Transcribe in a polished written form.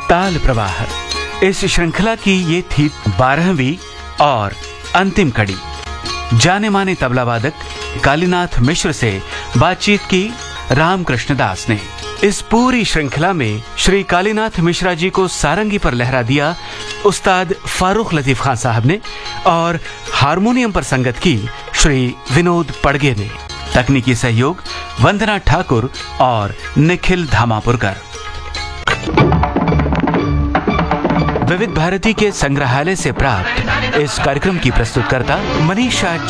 ताल प्रवाह। इस श्रृंखला की ये थी 12वीं और अंतिम कड़ी। जाने माने तबला वादक कालीनाथ मिश्र से बातचीत की रामकृष्ण दास ने। इस पूरी श्रृंखला में श्री कालीनाथ मिश्रा जी को सारंगी पर लहरा दिया उस्ताद फारूक लतीफ खान साहब ने और हारमोनियम पर संगत की श्री विनोद पड़गे ने। तकनीकी सहयोग वंदना ठाकुर और निखिल धामापुरकर। विविध भारती के संग्रहालय से प्राप्त इस कार्यक्रम की प्रस्तुतकर्ता मनीषा